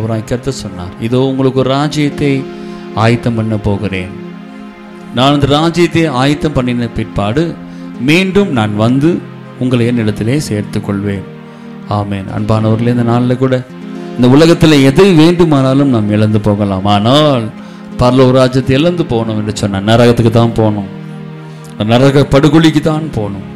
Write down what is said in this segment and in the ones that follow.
ஆண்டவராய் கர்த்தர் சொன்னார், இதோ உங்களுக்கு ஒரு ராஜ்யத்தை ஆயத்தம் பண்ண போகிறேன். நான் அந்த ராஜ்யத்தை ஆயத்தம் பண்ணின பிற்பாடு மீண்டும் நான் வந்து உங்களை என்னிடத்திலே சேர்த்துக் கொள்வேன். ஆமேன். அன்பானவர்களே, இந்த நாளில் கூட இந்த உலகத்தில் எதை வேண்டுமானாலும் நாம் இழந்து போகலாம். ஆனால் பரலோக ராஜ்யத்தை இழந்து போகணும் என்று சொன்ன நரகத்துக்கு தான் போகணும், நரக படுகொலிக்கு தான் போகணும்.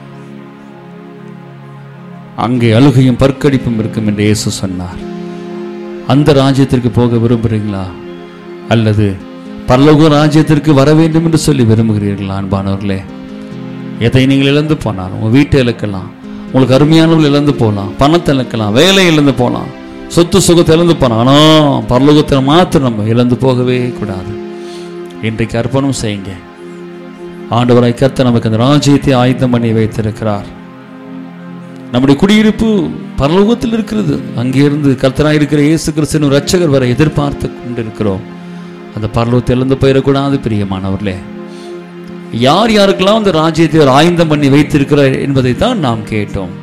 அங்கே அழுகையும் பற்கடிப்பும் இருக்கும் என்று இயேசு சொன்னார். அந்த ராஜ்யத்திற்கு போக விரும்புகிறீங்களா, அல்லது பரலோக ராஜ்யத்திற்கு வர வேண்டும் என்று சொல்லி விரும்புகிறீர்களா? அன்பானவர்களே, எதை நீங்கள் இழந்து போனாலும், உங்கள் வீட்டை இழக்கலாம், உங்களுக்கு அருமையானவர்கள் இழந்து போகலாம், பணத்தை இழக்கலாம், வேலை இழந்து போகலாம், சொத்து சுகத்தை இழந்து போகலாம். ஆனால் பரலோகத்தில் மாத்திரம் நம்ம இழந்து போகவே கூடாது. இன்றைக்கு அர்ப்பணம் செய்யுங்க. ஆண்டவராய் கர்த்தர் நமக்கு அந்த ராஜ்யத்தை ஆயத்தம் பண்ணி வைத்திருக்கிறார். நம்முடைய குடியிருப்பு பரலோகத்தில் இருக்கிறது. அங்கிருந்து கர்த்தராய் இருக்கிற இயேசு கிறிஸ்து ரட்சகர் வரை எதிர்பார்த்து கொண்டிருக்கிறோம். அந்த பரலோகத்தை இழந்து போயிடக்கூடாது. பிரியமானவர்களே, யார் யாருக்கெல்லாம் அந்த ராஜ்யத்தை அவர் ஆயத்தம் பண்ணி வைத்திருக்கிறார் என்பதை தான் நாம் கேட்டோம்.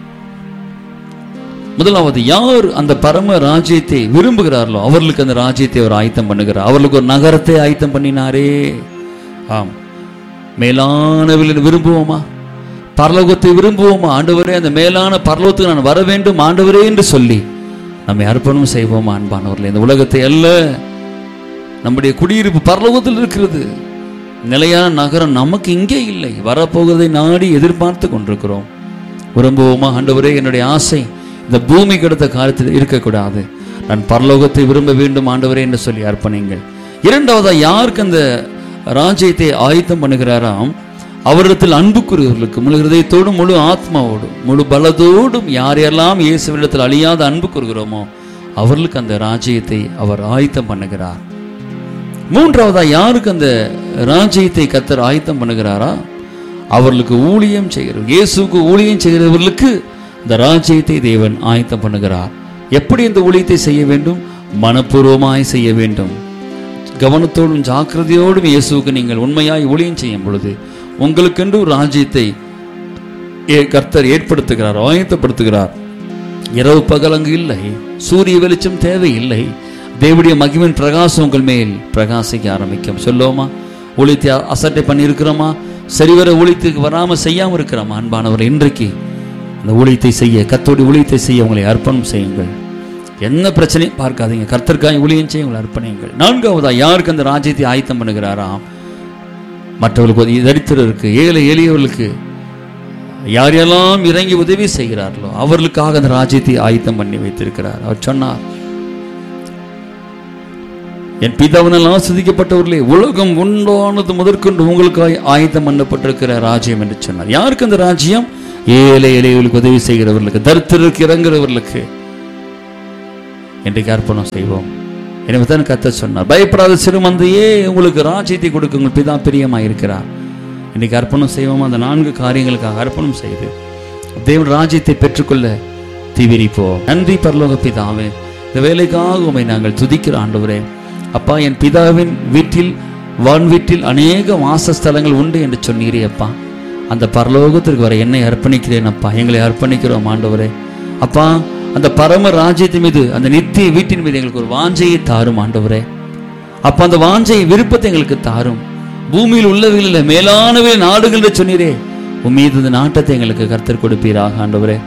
முதலாவது, யார் அந்த பரம ராஜ்யத்தை விரும்புகிறார்களோ அவர்களுக்கு அந்த ராஜ்யத்தை அவர் ஆயத்தம் பண்ணுகிறார். அவர்களுக்கு ஒரு நகரத்தை ஆயத்தம் பண்ணினாரே. ஆம், மேலானவர்களை விரும்புவோமா? பரலோகத்தை விரும்புவோமா? ஆண்டவரே, அந்த மேலான பரலோகத்துக்கு நான் வர வேண்டும் ஆண்டவரே என்று சொல்லி நம்மை அர்ப்பணம் செய்வோமா? அன்பானவர்களே, இந்த உலகத்தை அல்ல, நம்முடைய குடியிருப்பு பரலோகத்தில் இருக்கிறது. நிலையான நகரம் நமக்கு இங்கே இல்லை. வரப்போவதை நாடி எதிர்பார்த்து கொண்டிருக்கிறோம். விரும்புவோமா? ஆண்டவரே, என்னுடைய ஆசை இந்த பூமி கிடைத்த காலத்தில் இருக்கக்கூடாது, நான் பரலோகத்தை விரும்ப வேண்டும் ஆண்டவரே என்று சொல்லி அர்ப்பணிங்கள். இரண்டாவதா, யாருக்கு அந்த ராஜ்யத்தை ஆயத்தம் பண்ணுகிறாராம், அவரிடத்தில் அன்புக்குரியவர்களுக்கு முழு ஹிருதயத்தோடும் முழு ஆத்மாவோடும் முழு பலத்தோடும் யாரெல்லாம் இயேசுவிடத்தில் அழியாத அன்பு கூறுகிறோமோ அவர்களுக்கு அந்த ராஜ்யத்தை அவர் ஆயத்தம் பண்ணுகிறார். மூன்றாவதா, யாருக்கு அந்த ராஜ்யத்தை கர்த்தர் ஆயத்தம் பண்ணுகிறாரா, அவர்களுக்கு ஊழியம் செய்கிற, இயேசுக்கு ஊழியம் செய்கிறவர்களுக்கு இந்த ராஜ்யத்தை தேவன் ஆயத்தம் பண்ணுகிறார். எப்படி இந்த ஊழியத்தை செய்ய வேண்டும்? மனப்பூர்வமாய் செய்ய வேண்டும். கவனத்தோடும் ஜாக்கிரதையோடும் இயேசுக்கு நீங்கள் உண்மையாய் ஊழியம் செய்யும் பொழுது உங்களுக்கென்று ஒரு ராஜ்யத்தை கர்த்தர் ஏற்படுத்துகிறார், ஆயத்தப்படுத்துகிறார். இரவு பகல் அங்கு இல்லை, சூரிய வெளிச்சம் தேவையில்லை. தேவனுடைய மகிமையின் பிரகாசம் உங்கள் மேல் பிரகாசிக்க ஆரம்பிக்கும். சொல்லுவோமா? ஊழியத்தை அசட்டை பண்ணி இருக்கிறோமா? சரிவர ஊழியத்துக்கு வராமல் செய்யாமல் இருக்கிறோமா? அன்பானவர், இன்றைக்கு அந்த ஊழியத்தை செய்ய, கர்த்தருடைய ஊழியத்தை செய்ய உங்களை அர்ப்பணம் செய்யுங்கள். என்ன பிரச்சனையும் பார்க்காதீங்க, கர்த்தருக்காய் ஊழியம் செய்ய உங்களை அர்ப்பணியுங்கள். நான்காவதா, யாருக்கு அந்த ராஜ்யத்தை ஆயத்தம் பண்ணுகிறாராம், மற்றவர்களுக்கு, தரித்திரருக்கு, ஏழை எளியவர்களுக்கு யாரெல்லாம் இறங்கி உதவி செய்கிறார்களோ அவர்களுக்காக அந்த ராஜ்யத்தை ஆயத்தம் பண்ணி வைத்திருக்கிறார். அவர் சொன்னார், என் பிதாவினால் ஆசீர்வதிக்கப்பட்டவர்களே, உலகம் உண்டானது முதற்கொண்டு உங்களுக்காக ஆயத்தம் பண்ணப்பட்டிருக்கிற ராஜ்யம் என்று சொன்னார். யாருக்கு அந்த ராஜ்யம்? ஏழை எளியவர்களுக்கு உதவி செய்கிறவர்களுக்கு, தரித்திரருக்கு இறங்குகிறவர்களுக்கு. இன்றைக்கு அர்ப்பணம் செய்வோம். எனவே தான் கர்த்தர் சொன்னார், பயப்படாத சிறுமந்தையே, உங்களுக்கு ராஜ்யத்தை கொடுக்க உங்கள் பிதா பிரியமாக இருக்கிறார். இன்றைக்கு அர்ப்பணம் செய்வோம். அந்த 4 காரியங்களுக்காக அர்ப்பணம் செய்து தேவன் ராஜ்யத்தை பெற்றுக்கொள்ள தீவிரிப்போம். நன்றி பரலோக பிதாவே, இந்த வேலைக்காக உம்மை நாங்கள் துதிக்கிற ஆண்டவரே. அப்பா, என் பிதாவின் வீட்டில், வான் வீட்டில் அநேக வாசஸ்தலங்கள் உண்டு என்று சொன்னீரே அப்பா. அந்த பரலோகத்திற்கு வர என்னை அர்ப்பணிக்கிறேன் அப்பா, எங்களை அர்ப்பணிக்கிறோம் ஆண்டவரே. அப்பா, அந்த பரம ராஜ்யத்தின் மீது, அந்த நித்திய வீட்டின் மீது எங்களுக்கு ஒரு வாஞ்சையை தாரும் ஆண்டவரே. அப்ப அந்த வாஞ்சையை, விருப்பத்தை எங்களுக்கு தாரும். பூமியில் உள்ளவைகளில் மேலானவையில் நாடுகள் என்று சொன்னீரே, உம்மீது இந்த நாட்டத்தை எங்களுக்கு கர்த்தர் கொடுப்பீராக ஆண்டவரே.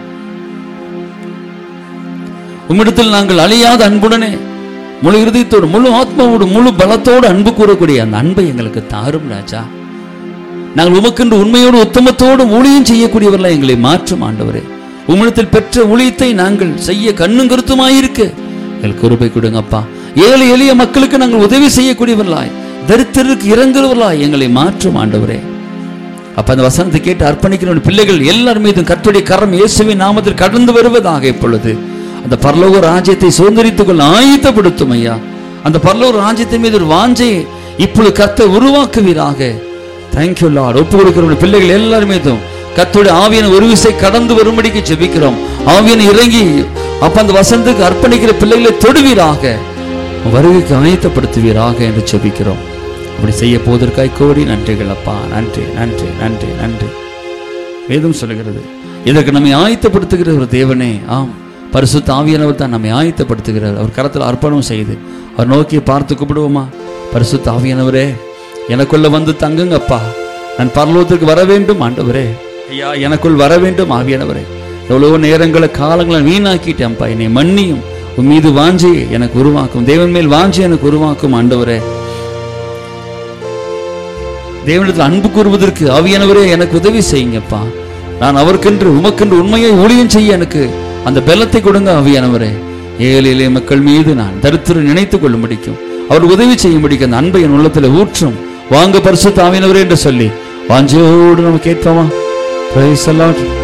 உம்மிடத்தில் நாங்கள் அழியாத அன்புடனே முழு இருதயத்தோடு முழு ஆத்மாவோடு முழு பலத்தோடு அன்பு கூறக்கூடிய அந்த அன்பை எங்களுக்கு தாரும் ராஜா. நாங்கள் உமக்கென்று உண்மையோடு உத்தமத்தோடு ஊழியம் செய்யக்கூடியவர்களாக எங்களை மாற்றும் ஆண்டவரே. உம்மிடத்தில் பெற்ற ஊழியத்தை நாங்கள் செய்ய கண்ணும் கருத்துமாயிருக்க எங்களுக்கு கிருபை கொடுங்கப்பா. ஏழை எளிய மக்களுக்கு நாங்கள் உதவி செய்யக்கூடியவர்களாய், தரித்திரருக்கு இறங்குறவர்களாய் எங்களை மாற்றும் ஆண்டவரே. அப்ப அந்த வசனத்தை கேட்டு அர்ப்பணிக்கிற பிள்ளைகள் எல்லார் மீதும் கர்த்தருடைய கரம் இயேசுவின் நாமத்தில் கடந்து வருவதாக இப்பொழுது அந்த பரலோக ராஜ்யத்தை சுதந்திரித்துக் கொள்ள ஆயத்தப்படுத்தும் ஐயா. அந்த பரலோக ராஜ்யத்தின் மீது ஒரு வாஞ்சையை இப்பொழுது கர்த்தர் உருவாக்குவீராக. Thank you Lord. ஒப்பு கொடுக்கிற பிள்ளைகள் எல்லார் மீதும் கர்த்தருடைய ஆவியான ஒரு விசை கடந்து வரும்படிக்கு ஜெபிக்கிறோம். ஆவியான இறங்கி அப்ப அந்த வசனத்துக்கு அர்ப்பணிக்கிற பிள்ளைகளை தொடுவீராக, வருகைக்கு ஆயத்தப்படுத்துவீராக என்று ஜெபிக்கிறோம். அப்படி செய்ய போவதற்காய் கோடி நன்றிகள் அப்பா. நன்றி நன்றி நன்றி நன்றி. வேதம் சொல்லுகிறது, இதற்கு நம்மை ஆயத்தப்படுத்துகிற ஒரு தேவனே. ஆம், பரிசுத்த ஆவியானவர் தான் நம்மை ஆயத்தப்படுத்துகிறார். அவர் கரத்தில் அர்ப்பணம் செய்து அவர் நோக்கி பார்த்து கூப்பிடுவோமா? பரிசுத்த ஆவியானவரே, எனக்குள்ள வந்து தங்குங்கப்பா. நான் பரலோகத்திற்கு வர வேண்டும் ஆண்டவரே. ஐயா, எனக்குள் வர வேண்டும் ஆவியானவரே. எவ்வளவோ நேரங்களை காலங்களை வீணாக்கிட்டேன்ப்பா, என்னை மன்னியும். உன் மீது வாஞ்சி எனக்கு உருவாக்கும், தேவன் மேல் வாஞ்சி எனக்கு உருவாக்கும் ஆண்டவரே. தேவனிடத்தில் அன்பு கூறுவதற்கு ஆவியானவரே எனக்கு உதவி செய்யுங்கப்பா. நான் அவருக்கென்று உமக்கென்று உண்மையை ஊழியம் செய்ய எனக்கு அந்த பலத்தை கொடுங்க ஆவியானவரே. ஏழை மக்கள் மீது நான் தரித்திரம் நினைத்துக் கொள்ள முடிக்கும், அவர் உதவி செய்ய முடிக்கும். அந்த அன்பை என் உள்ளத்தில் ஊற்றும். வாங்க பரிசுத்த ஆவியானவரே என்று சொல்லி வாஞ்சையோடு நம்ம கேட்போமா? Praise the Lord.